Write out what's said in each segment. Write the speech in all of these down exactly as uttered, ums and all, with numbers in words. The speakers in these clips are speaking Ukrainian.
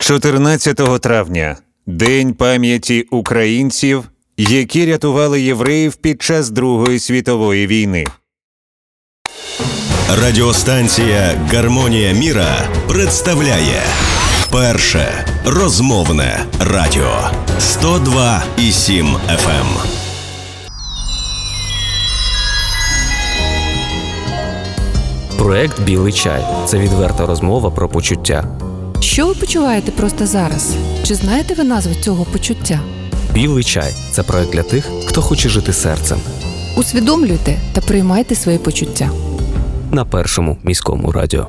чотирнадцятого травня – День пам'яті українців, які рятували євреїв під час Другої світової війни. Радіостанція «Гармонія міра» представляє перше розмовне радіо сто два і сім еф ем. Проект «Білий чай» – це відверта розмова про почуття. Що ви почуваєте просто зараз? Чи знаєте ви назву цього почуття? «Білий чай» – це проект для тих, хто хоче жити серцем. Усвідомлюйте та приймайте свої почуття. На Першому міському радіо.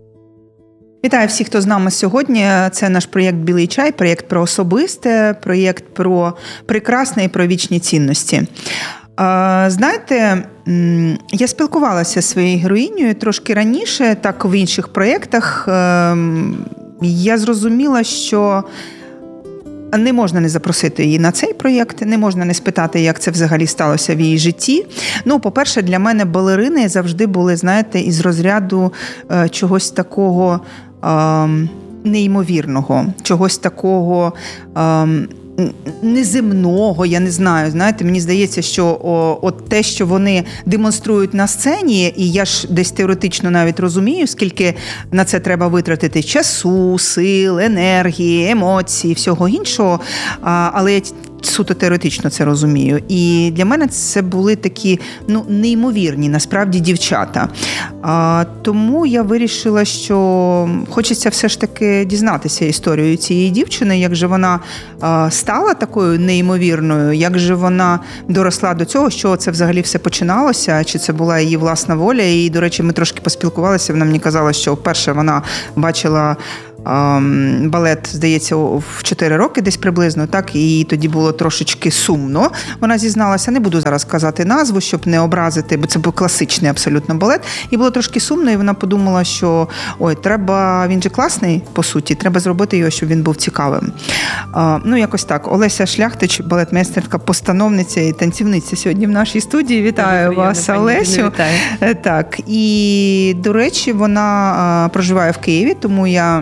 Вітаю всіх, хто з нами сьогодні. Це наш проєкт «Білий чай», проєкт про особисте, проєкт про прекрасне і про вічні цінності. Знаєте, я спілкувалася зі своєю героїнею трошки раніше, так в інших проєктах. Я зрозуміла, що не можна не запросити її на цей проєкт, не можна не спитати, як це взагалі сталося в її житті. Ну, по-перше, для мене балерини завжди були, знаєте, із розряду е, чогось такого е, неймовірного, чогось такого е, неземного, я не знаю, знаєте, мені здається, що о, от те, що вони демонструють на сцені, і я ж десь теоретично навіть розумію, скільки на це треба витратити часу, сил, енергії, емоцій, всього іншого, а, але я суто теоретично це розумію. І для мене це були такі, ну, неймовірні, насправді, дівчата. А, тому я вирішила, що хочеться все ж таки дізнатися історію цієї дівчини, як же вона а, стала такою неймовірною, як же вона доросла до цього, що це взагалі все починалося, чи це була її власна воля. І, до речі, ми трошки поспілкувалися, вона мені казала, що вперше вона бачила балет, здається, в чотири роки десь приблизно, так, і тоді було трошечки сумно. Вона зізналася, не буду зараз казати назву, щоб не образити, бо це був класичний абсолютно балет, і було трошки сумно, і вона подумала, що ой, треба, він же класний, по суті, треба зробити його, щоб він був цікавим. Ну, якось так. Олеся Шляхтич, балетмейстерка, постановниця і танцівниця сьогодні в нашій студії. Вітаю Дуже вас, Олесю. Так, і, до речі, вона проживає в Києві, тому я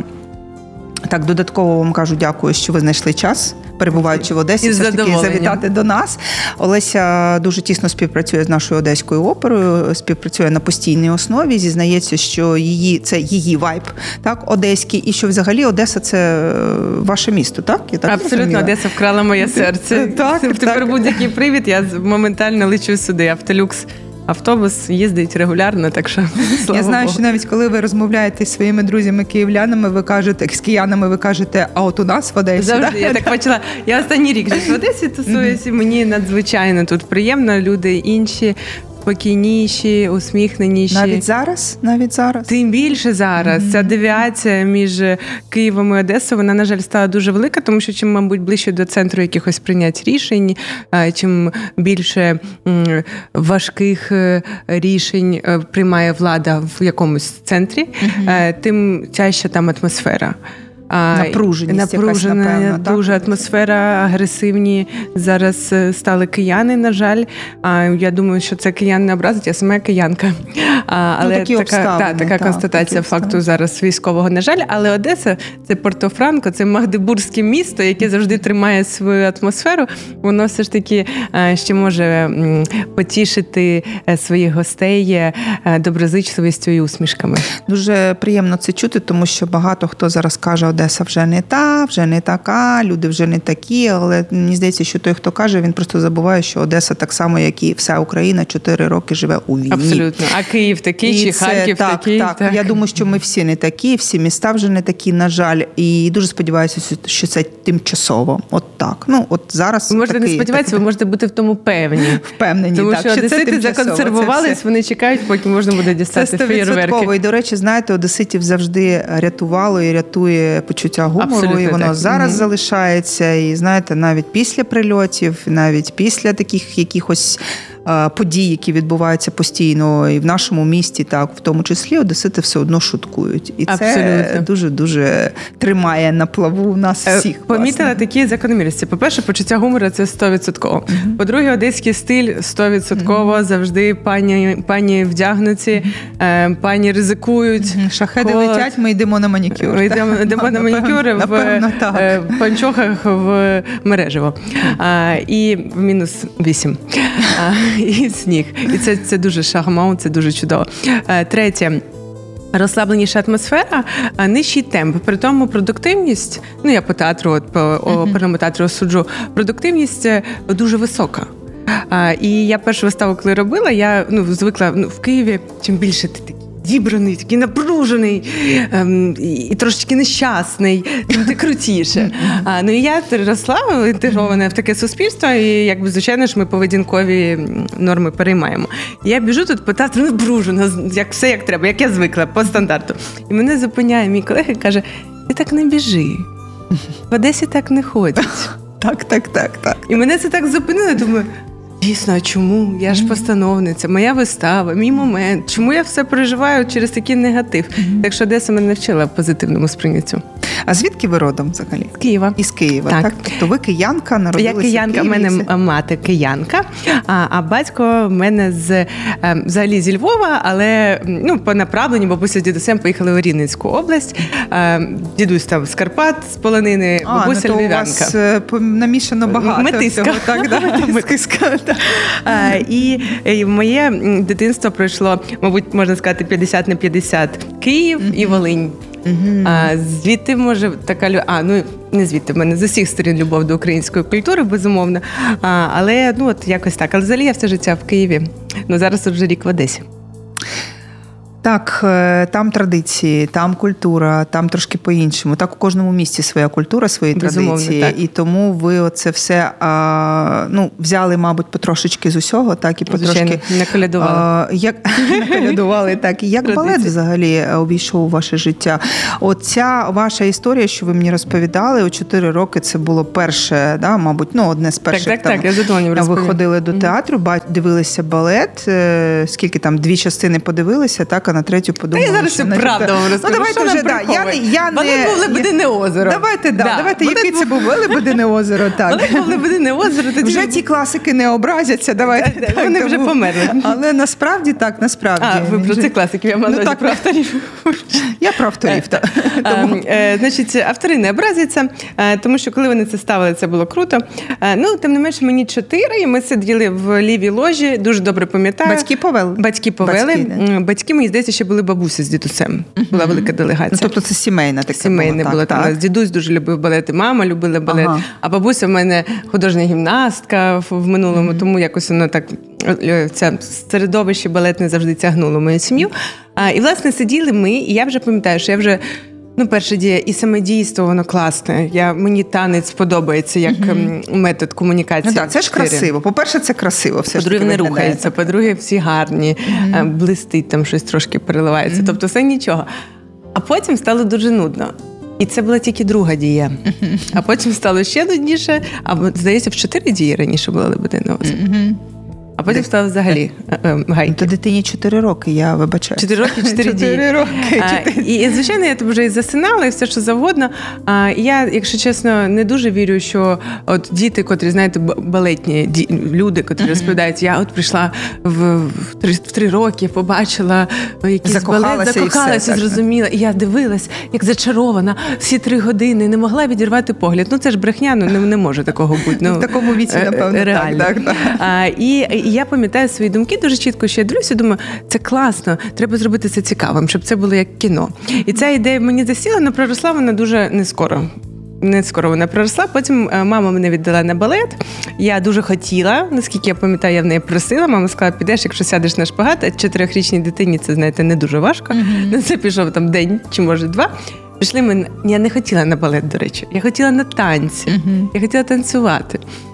так додатково вам кажу дякую, що ви знайшли час, перебуваючи в Одесі, все ж таки завітати до нас. Олеся дуже тісно співпрацює з нашою Одеською оперою, співпрацює на постійній основі, зізнається, що її, це її вайб, так, одеський, і що взагалі Одеса – це ваше місто, так? Я так Абсолютно, розуміла? Одеса вкрала моє серце. Так, Тепер так. будь-який привід, я моментально лечу сюди. Автолюкс автобус їздить регулярно, так що слава Я знаю, Богу. що навіть коли ви розмовляєте зі своїми друзями-київлянами, ви кажете, з киянами ви кажете, а от у нас в Одесі. Завжди, да? я так почала. Я останній рік вже в Одесі тусуюся, мені надзвичайно тут приємно, люди інші, спокійніші, усміхненіші. Навіть зараз? Навіть зараз? Тим більше зараз. Mm-hmm. Ця девіація між Києвом і Одесою, вона, на жаль, стала дуже велика, тому що чим, мабуть, ближче до центру якихось прийнять рішень, чим більше важких рішень приймає влада в якомусь центрі, mm-hmm. тим тяжча там атмосфера. Напруженість Напружена, якась, напевно, дуже так? атмосфера, агресивні зараз стали кияни, на жаль. Я думаю, що це киян не образить, я сама киянка. Але ну, такі така, обставини, та, така так, констатація такі факту зараз військового, на жаль. Але Одеса – це Порто-Франко, це Магдебурзьке місто, яке завжди тримає свою атмосферу. Воно все ж таки ще може потішити своїх гостей доброзичливістю і усмішками. Дуже приємно це чути, тому що багато хто зараз каже, Одеса вже не та, вже не така, люди вже не такі, але мені здається, що той, хто каже, він просто забуває, що Одеса так само, як і вся Україна, чотири роки живе у війні. Абсолютно. А Київ такий, і чи це, Харків так, такий? Так, так. Я думаю, що ми всі не такі, всі міста вже не такі, на жаль, і дуже сподіваюся, що це тимчасово. От так. Ну, от зараз ви можете такий, не сподіватися, такий... ви можете бути в тому певні. Впевнені, тому так. що одесити законсервувались, вони чекають, поки можна буде дістати феєрверки. І, до речі, знаєте, одеситів завжди рятувало і рятує почуття гумору. Абсолютно, і воно так. зараз mm-hmm. залишається. І, знаєте, навіть після прильотів, навіть після таких якихось подій, які відбуваються постійно і в нашому місті, так, в тому числі, одесити все одно шуткують. І це Абсолютно. дуже-дуже тримає на плаву нас всіх. Помітила власне. такі закономірності. По-перше, почуття гумору – це сто відсотків. Mm-hmm. По-друге, одеський стиль сто відсотків. Mm-hmm. Завжди пані, пані вдягнуті, mm-hmm. пані ризикують. Mm-hmm. Шахеди Холод. летять, ми йдемо на манікюр. Ми йдемо, йдемо на манікюр в, напевно, так. в панчохах в мережево. А, і в мінус вісім. А, і сніг. І це, це дуже шарман, це дуже чудово. А, третє. Розслабленіша атмосфера, а нижчий темп. При тому продуктивність, ну я по театру, от по оперному театру суджу, продуктивність дуже висока. А, і я першу виставу, коли робила, я ну, звикла ну, в Києві, чим більше ти такий дібраний, такий напружений ем, і, і трошечки нещасний, тим ти крутіше. А, ну і я росла інтегрована в таке суспільство, і якби, звичайно ж, ми поведінкові норми переймаємо. І я біжу тут по театру напружена, як все як треба, як я звикла, по стандарту. І мене зупиняє мій колега і каже, ти так не біжи, в Одесі так не ходять. Так, так, так, так. І мене це так зупинило, думаю, дійсно, а чому? Я ж постановниця, моя вистава, мій момент. Чому я все переживаю через такий негатив? Mm-hmm. Так що Одеса мене навчила позитивному сприйняттю. А звідки ви родом взагалі? З Києва. Із Києва, так? так? Тобто ви киянка, народилися Я киянка, в в Києві? мене мати киянка, а, а батько в мене з, взагалі зі Львова, але ну, по направленню бабуся з дідусем поїхали у Рівненську область. Дідусь там з Карпат, з полонини, бабуся а, ну, львів'янка. У вас намішано багато Метиска. всього. Так, да, метиска. А, і, і моє дитинство пройшло, мабуть, можна сказати, п'ятдесят на п'ятдесят Київ mm-hmm. і Волинь. Mm-hmm. А, звідти, може, така лю... А, ну, не звідти, в мене з усіх сторін любов до української культури, безумовно. А, але, ну, от якось так. Але взагалі я все життя в Києві. Ну, зараз тут вже рік в Одесі. Так, там традиції, там культура, там трошки по-іншому. Так у кожному місті своя культура, свої Безумовно, традиції. так. І тому ви оце все а, ну, взяли, мабуть, потрошечки з усього, так, і потрошки... Звичайно, наколядували. А, як, наколядували, так. І як балет взагалі увійшов у ваше життя? Оця ваша історія, що ви мені розповідали, у чотири роки це було перше, да, мабуть, ну, одне з перших. Так, так, там, так, я задоволена розповім. Ви ходили до театру, дивилися балет, скільки там, дві частини подивилися, так, на третю подумали. Та я зараз всю правду вам розкажу. Ну, давайте вже, да. Я не, я не... Балет був Лебедине озеро. Давайте, да. да. Давайте, Балет яке був... це було Лебедине озеро, так. Балет був Лебедине озеро. Тоді... Вже ті класики не образяться, давайте. Да, так, вони тому... вже померли. Але насправді так, насправді. А, ви про цих класиків, я мала ну, так, про авторів. Я про авторів, так. Тому... А, значить, автори не образяться, тому що коли вони це ставили, це було круто. Ну, тим не менше, мені чотири, і ми сиділи в лівій ложі, дуже добре пам'ятаю. Батьки повели? Батьки повели. Батьки, да. Батьки, мені здається, ще були бабусі з дідусем. Uh-huh. Була велика делегація. Ну, тобто це сімейна така Сімейне було. Так, так. Дідусь дуже любив балет, і мама любила балет. Ага. А бабуся в мене художня гімнастка в, в минулому, uh-huh. тому якось воно так, це середовище балетне завжди тягнуло мою сім'ю. А, і, власне, сиділи ми, і я вже пам'ятаю, що я вже Ну, перше діє, і саме дійство, воно класне. Я, мені танець подобається як mm-hmm. метод комунікації. Ну так, це ж красиво. По-перше, це красиво. Все по-друге, не рухається. По-друге, всі гарні. Mm-hmm. Блистить, там щось трошки переливається. Mm-hmm. Тобто все нічого. А потім стало дуже нудно. І це була тільки друга дія. Mm-hmm. А потім стало ще нудніше. А, здається, в чотири дії раніше була Лебедине озеро. Mm-hmm. А потім Д... стало взагалі гайки. То дитині чотири роки, я вибачаю. Чотири роки, чотири дії. Чотири роки. А, і, і, звичайно, я там вже і засинала, і все, що завгодно. А, я, якщо чесно, не дуже вірю, що от діти, котрі, знаєте, балетні ді, люди, котрі uh-huh. розповідають, я от прийшла в, в, три, в три роки, побачила якийсь балет, закохалася, і зрозуміла. І я дивилась, як зачарована, всі три години, не могла відірвати погляд. Ну, це ж брехня, ну, не, не може такого бути. Ну, в такому віці, напевно, реально. так. так, так. А, і, І я пам'ятаю свої думки дуже чітко, що я дивлюся, думаю, це класно, треба зробити це цікавим, щоб це було як кіно. І ця ідея мені засіла, але проросла вона дуже не скоро. Не скоро вона проросла, потім мама мене віддала на балет. Я дуже хотіла, наскільки я пам'ятаю, я в неї просила. Мама сказала, підеш, якщо сядеш на шпагат, а чотирьохрічній дитині це, знаєте, не дуже важко. Mm-hmm. На це пішов там день чи, може, два. Пішли ми, я не хотіла на балет, до речі, я хотіла на танці, mm-hmm. я хотіла танцювати.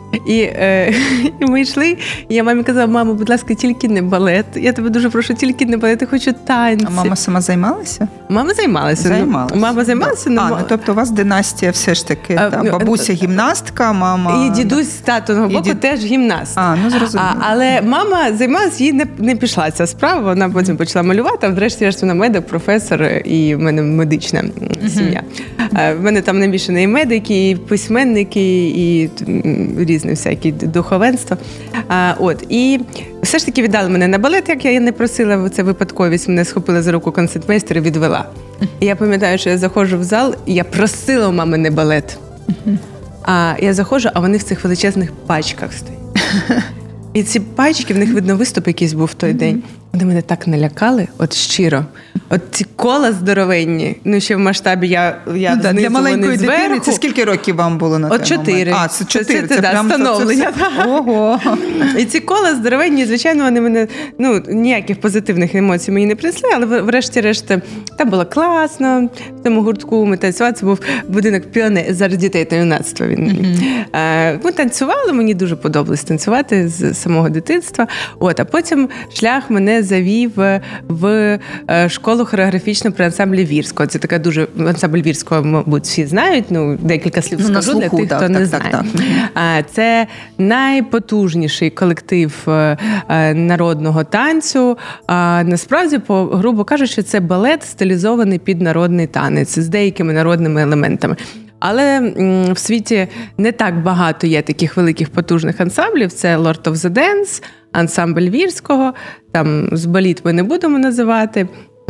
І, е, і ми йшли, і я мамі казала: мамо, будь ласка, тільки не балет. Я тебе дуже прошу, тільки не балет, я хочу танці. А мама сама займалася? Мама займалася. Займалася. Ну, мама займалася. А, ну, тобто у вас династія все ж таки. А, Та, ну, бабуся гімнастка, мама... І дідусь з татового боку дід... теж гімнаст. А, ну зрозуміло. А, але мама займалася, їй не, не пішла ця справа, вона потім почала малювати, а врешті-решт вона медик, професор, і в мене медична сім'я. Uh-huh. В мене там намішані і медики, і письменники, і різне всякі духовенство. А, от, і все ж таки віддали мене на балет, як я не просила, це випадковість, мене схопила за руку концертмейстер і відвела. І я пам'ятаю, що я заходжу в зал, і я просила у мами не балет. Uh-huh. А я заходжу, а вони в цих величезних пачках стоять. І ці пачки, в них, видно, виступ якийсь був в той mm-hmm. день. Вони мене так налякали, от щиро. От ці кола здоровенні, ну ще в масштабі я, я ну, знизу, для маленької вони зверху. Дитини, це скільки років вам було на той От чотири. момент? А, це чотири, це, це, це прям встановлення. Це Ого! І ці кола здоровенні, звичайно, вони мене, ну, ніяких позитивних емоцій мені не принесли, але врешті-решт там було класно, в тому гуртку ми танцювали, це був будинок піонерів, зараз дітей та юнацтва. Він. Mm-hmm. Ми танцювали, мені дуже подобалось танцювати з самого дитинства. От, а потім шлях мене завів в школу хореографічну при ансамблі Вірського. Це така дуже ансамбль Вірського, мабуть, всі знають. Ну, декілька слів ну, скажу слуху, для тих, так, хто так, не так, знає. Так, так. Це найпотужніший колектив народного танцю. Насправді, по, грубо кажучи, це балет, стилізований під народний танець з деякими народними елементами. Але в світі не так багато є таких великих потужних ансамблів. Це Lord of the Dance, ансамбль Вірського, там з баліт ми не будемо називати,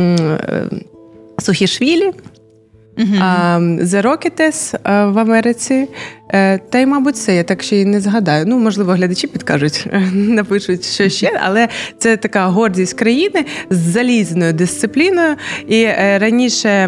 Сухішвілі, uh-huh. The Rockettes в Америці. Та й, мабуть, це, я так ще й не згадаю. Ну, можливо, глядачі підкажуть, напишуть, що ще. Але це така гордість країни з залізною дисципліною. І раніше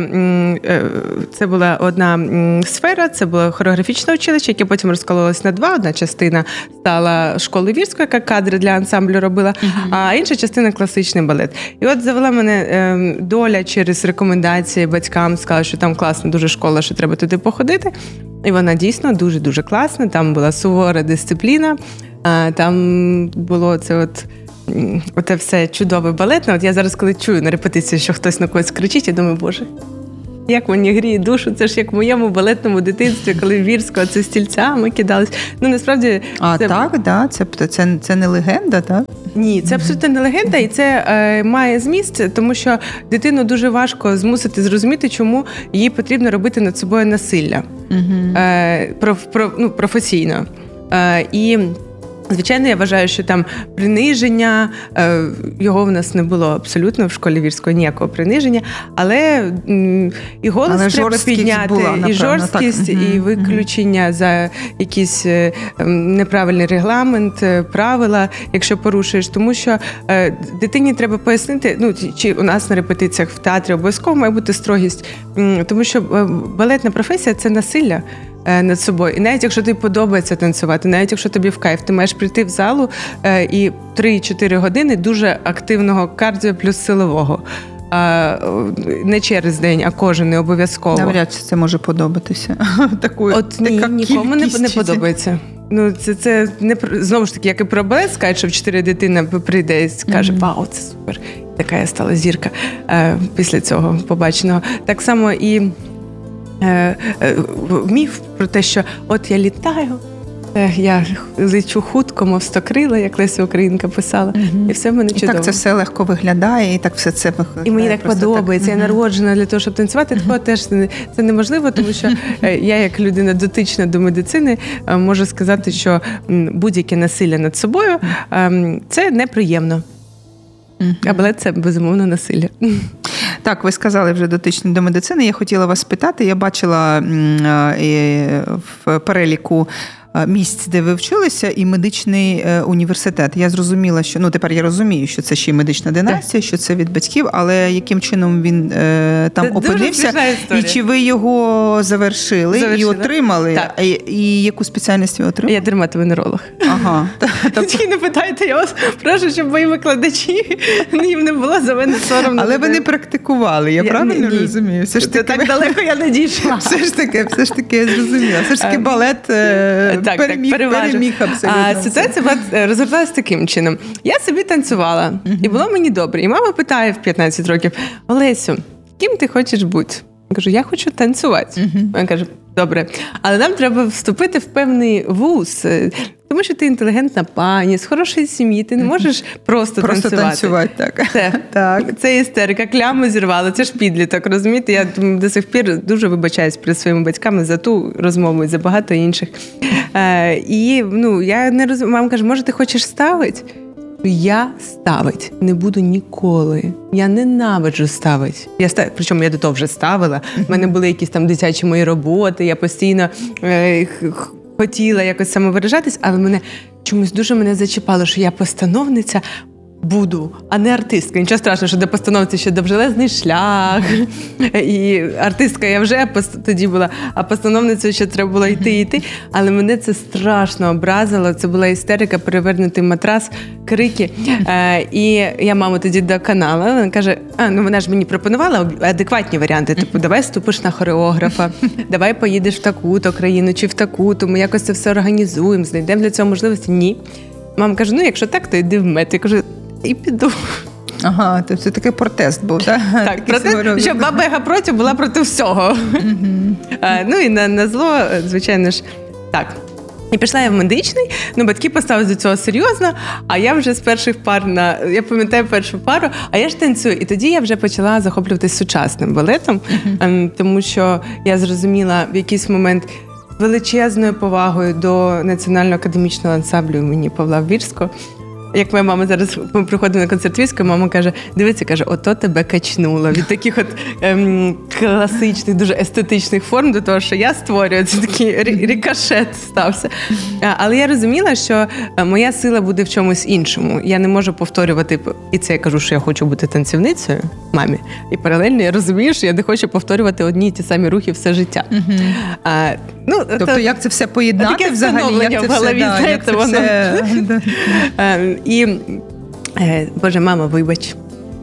це була одна сфера, це було хореографічне училище, яке потім розкололось на два. Одна частина стала школи Вірської, яка кадри для ансамблю робила, uh-huh. а інша частина – класичний балет. І от завела мене доля через рекомендації батькам, сказала, що там класна дуже школа, що треба туди походити. І вона дійсно дуже-дуже класна, там була сувора дисципліна, там було це от, оте все чудове балетне. От я зараз, коли чую на репетиції, що хтось на когось кричить, я думаю, боже, як мені гріє душу, це ж як в моєму балетному дитинстві, коли в Вірського це стільцями кидались. Ну, насправді... А це... так, да? це, це, це не легенда, так? Ні, це абсолютно не легенда, і це е, має зміст, тому що дитину дуже важко змусити зрозуміти, чому їй потрібно робити над собою насилля. Угу. Е, проф, проф, ну, професійно. Е, і... Звичайно, я вважаю, що там приниження, його в нас не було абсолютно в школі Вірського, ніякого приниження, але і голос але треба підняти, була, напевно, і жорсткість, так. і виключення угу. за якийсь неправильний регламент, правила, якщо порушуєш. Тому що дитині треба пояснити, ну, чи у нас на репетиціях в театрі обов'язково має бути строгість, тому що балетна професія – це насилля над собою. І навіть якщо тобі подобається танцювати, навіть якщо тобі в кайф, ти маєш прийти в залу е, і три-чотири години дуже активного кардіо плюс силового. А, не через день, а кожен, не обов'язково. Навряд чи це може подобатися. Такою, От ні, нікому не, не подобається. Ну, це, це не, знову ж таки, як і про балет, скажуть, що в чотири дитина прийде і скаже, mm-hmm. вау, це супер. Така я стала зірка е, після цього побаченого. Так само і міф про те, що от я літаю, я лечу хутко, мов стокрила, як Леся Українка писала, mm-hmm. і все в мене чудово. І так це все легко виглядає, і так все це виглядає. І мені так подобається, так. Я народжена для того, щоб танцювати, такого mm-hmm. теж це неможливо, тому що я, як людина дотична до медицини, можу сказати, що будь-яке насилля над собою – це неприємно. Mm-hmm. А балет – це, безумовно, насилля. Так, ви сказали вже дотичні до медицини. Я хотіла вас спитати, я бачила в переліку місць, де ви вчилися, і медичний університет. Я зрозуміла, що, ну, тепер я розумію, що це ще й медична династія, так. що це від батьків, але яким чином він е, там це опинився, і чи ви його завершили, завершили. і отримали, і, і яку спеціальність ви отримали? Я дерматовенеролог. Ага. Тільки не питайте, я вас прошу, щоб мої викладачі, їм не було за мене соромно. Але ви не практикували, я, я правильно ні, розумію? Все ж таки, так далеко я не дійшла. Все ж таки, все ж таки, я зрозуміла. Все ж таки балет так, переміг, так, переважив. переміг абсолютно. А ситуація була, розгорталася таким чином. Я собі танцювала, uh-huh. і було мені добре. І мама питає в п'ятнадцять років: Олесю, ким ти хочеш бути? Я кажу, я хочу танцювати. Uh-huh. Вона каже, добре, але нам треба вступити в певний вуз, тому що ти інтелігентна пані, з хорошої сім'ї, ти не можеш просто, просто танцювати. Просто танцювати, так. Це, так. Це істерика, кляму зірвала, це ж підліток, розумієте? Я до сих пір дуже вибачаюсь перед своїми батьками за ту розмову і за багато інших. Е, і ну, я не розумію, мама каже, може ти хочеш ставити? Я ставить не буду ніколи. Я ненавиджу ставить. Я став... Причому я до того вже ставила. У мене були якісь там дитячі мої роботи, я постійно е, хотіла якось самовиражатись, але мене чомусь дуже мене зачіпало, що я постановниця буду, а не артистка. Нічого страшного, що до постановці ще довжелезний шлях. І артистка я вже тоді була, а постановницею ще треба було йти і йти. Але мене це страшно образило. Це була істерика, перевернутий матрас, крики. І я маму тоді доконала. Вона каже, а, ну вона ж мені пропонувала адекватні варіанти. Типу, давай вступиш на хореографа, давай поїдеш в таку-то країну чи в таку-то, ми якось це все організуємо, знайдемо для цього можливості. Ні. Мама каже, ну якщо так, то йди в мед. Я кажу, і піду. Ага, то це такий протест був, так? Так, протест, що баба Яга проти була проти всього. Uh-huh. А, ну і на, на зло, звичайно ж, так. І пішла я в медичний, ну батьки поставили до цього серйозно, а я вже з перших пар, на, я пам'ятаю першу пару, а я ж танцюю. І тоді я вже почала захоплюватись сучасним балетом, uh-huh. тому що я зрозуміла в якийсь момент величезною повагою до Національного академічного ансамблю імені Павла Вірського. Як моя мама зараз, ми приходимо на концерт Вірського, мама каже, дивіться, каже, ото тебе качнуло. Від таких от ем, класичних, дуже естетичних форм до того, що я створюю, це такий рикошет стався. Але я розуміла, що моя сила буде в чомусь іншому. Я не можу повторювати, і це я кажу, що я хочу бути танцівницею мамі. І паралельно я розумію, що я не хочу повторювати одні й ті самі рухи все життя. Угу. А, ну, тобто, то, як це все поєднати таке взагалі? Як це в голові, все, да, знаєте, як це воно... все... І, е, Боже, мама, вибач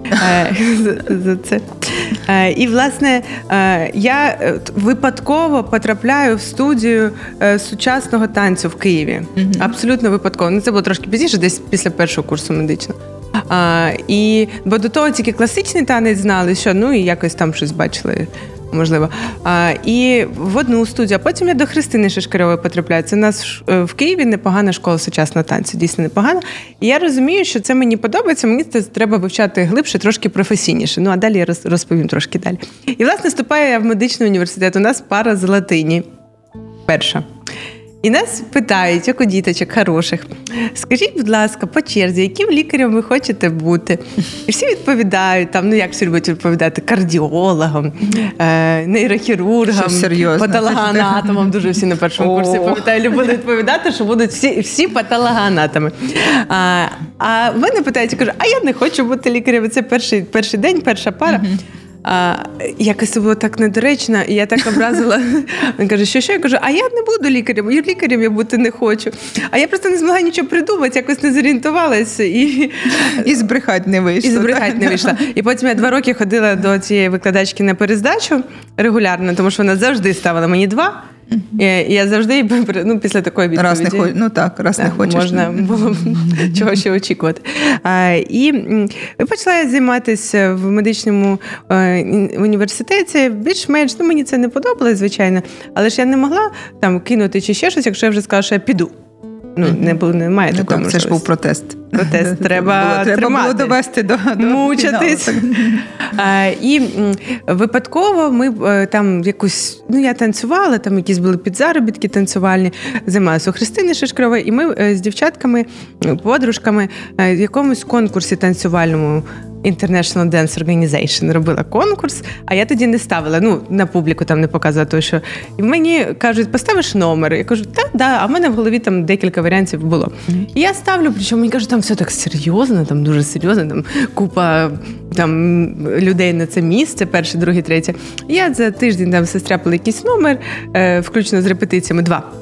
е, за, за це. Е, і, власне, е, я випадково потрапляю в студію е, сучасного танцю в Києві. Mm-hmm. Абсолютно випадково. Ну, це було трошки пізніше, десь після першого курсу медичного. А, і, бо до того тільки класичний танець знали, що, ну, і якось там щось бачили. Можливо. А, і в одну студію. А потім я до Христини Шишкарьової потрапляю. Це у нас в Києві непогана школа сучасного танцю, дійсно непогана. І я розумію, що це мені подобається, мені це треба вивчати глибше, трошки професійніше. Ну, а далі я розповім трошки далі. І, власне, вступаю я в медичний університет. У нас пара з латині. Перша. І нас питають, як у діточок хороших, скажіть, будь ласка, по черзі, яким лікарем ви хочете бути? І всі відповідають, там, ну як всі люблять відповідати, кардіологом, е, нейрохірургом, патологоанатомом, дуже всі на першому курсі, пам'ятаю, любили відповідати, що будуть всі, всі патологоанатоми. А, а мене питають, я кажу, а я не хочу бути лікарем, це перший, перший день, перша пара. А, якось це було так недоречно, і я так образила. Він каже, що, що? Я кажу, а я не буду лікарем, я лікарем я бути не хочу. А я просто не змогла нічого придумати, якось не зорієнтувалася. І, і збрехати не вийшло. І збрехати не вийшло. І потім я два роки ходила до цієї викладачки на перездачу регулярно, тому що вона завжди ставила мені два. І я завжди, ну, після такої відповіді... Раз не, хо... ну, так, раз так, не хочеш. Можна було чого ще очікувати. А, і почала я займатися в медичному е, університеті. Більш-менш, ну, мені це не подобалось, звичайно, але ж я не могла там кинути чи ще щось, якщо я вже сказала, що я піду. Ну, не було, немає ну, такого. Так, це ж був протест. Протест. Треба було, тримати. Треба було довести до, до мучитись. А, і випадково ми там якусь, ну я танцювала, там якісь були підзаробітки танцювальні, займалася у Христини Шишкарьової, і ми з дівчатками, подружками в якомусь конкурсі танцювальному International Dance Organization робила конкурс, а я тоді не ставила, ну, на публіку там не показувала то, що. І мені кажуть, поставиш номер? Я кажу, так, да, а в мене в голові там декілька варіантів було. І я ставлю, причому мені кажуть, там все так серйозно, там дуже серйозно, там купа там, людей на це місце, перше, друге, третє. І я за тиждень там сестряпала якийсь номер, включно з репетиціями, два.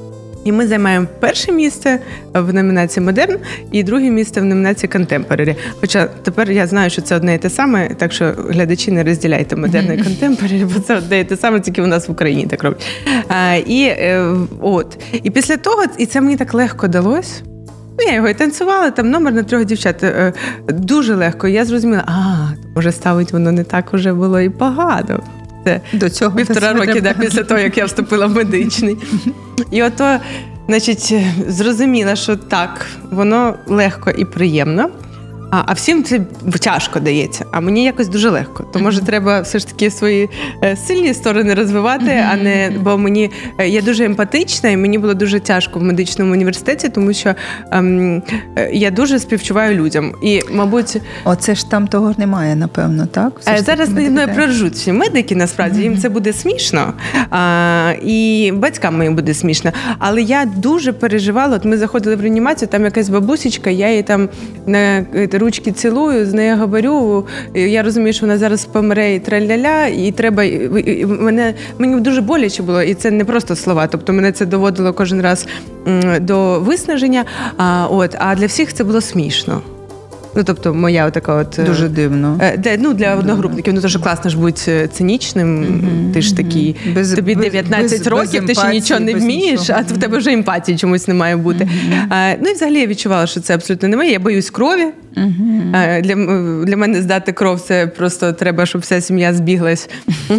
І ми займаємо перше місце в номінації «Модерн» і друге місце в номінації «Контемпорарі». Хоча тепер я знаю, що це одне і те саме, так що глядачі не розділяйте «Модерн» і «Контемпорарі», бо це одне і те саме, тільки у нас в Україні так роблять. А, і, е, от. І після того, і це мені так легко далось. Ну, я його і танцювала, там номер на трьох дівчат. Е, дуже легко. І я зрозуміла, а, може ставить воно не так уже було і погано. Це до цього півтора роки да, після того, як я вступила в медичний. І ото, значить, зрозуміла, що так, воно легко і приємно, а, а всім це тяжко дається, а мені якось дуже легко. То, може, треба все ж таки свої сильні сторони розвивати, а не, бо мені, я дуже емпатична, і мені було дуже тяжко в медичному університеті, тому що ем, я дуже співчуваю людям. І, мабуть... Оце ж там того немає, напевно, так? Все Зараз мною проржуть всі медики, насправді, їм це буде смішно, а, і батькам моїм буде смішно. Але я дуже переживала, от ми заходили в реанімацію, там якась бабусечка, я її там на ручки цілую, з нею говорю, я розумію, що вона зараз помре і траля-ля, і треба, і мене, мені дуже боляче було, і це не просто слова, тобто мене це доводило кожен раз до виснаження, а, от, а для всіх це було смішно. Ну, тобто, моя така от... Дуже дивно. Де, ну, для одногрупників, ну, дуже класно ж бути цинічним, mm-hmm. ти ж такий, без, тобі дев'ятнадцять без, років, без ти ще нічого не вмієш, нічого. А в тебе вже емпатії чомусь не має бути. Mm-hmm. А, ну, і взагалі я відчувала, що це абсолютно немає, я боюсь крові. Mm-hmm. А, для, для мене здати кров, це просто треба, щоб вся сім'я збіглась.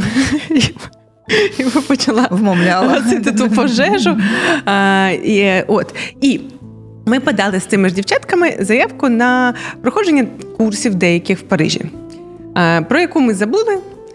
І почала гасити ту пожежу. А, і, от, і ми подали з цими ж дівчатками заявку на проходження курсів деяких в Парижі, про яку ми забули,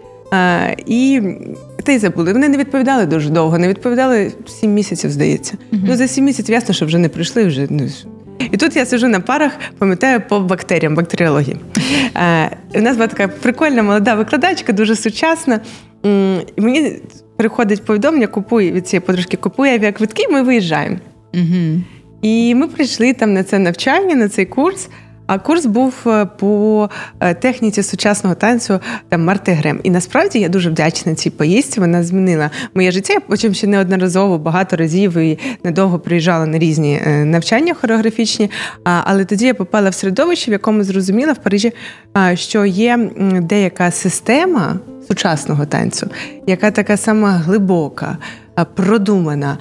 і та й забули. Вони не відповідали дуже довго, не відповідали сім місяців, здається. Mm-hmm. Ну, за сім місяців ясно, що вже не прийшли. Вже. І тут я сиджу на парах, пам'ятаю, по бактеріям, бактеріології. У нас була така прикольна молода викладачка, дуже сучасна. І мені приходить повідомлення, купуй від цієї подружки, купуй авіаквитки, ми виїжджаємо. Mm-hmm. І ми прийшли там на це навчання, на цей курс, а курс був по техніці сучасного танцю там Марти Грем. І насправді я дуже вдячна цій поїздці, вона змінила моє життя. Я потім ще неодноразово, багато разів і недовго приїжджала на різні навчання хореографічні, але тоді я попала в середовище, в якому зрозуміла в Парижі, що є деяка система сучасного танцю, яка така сама глибока, продумана,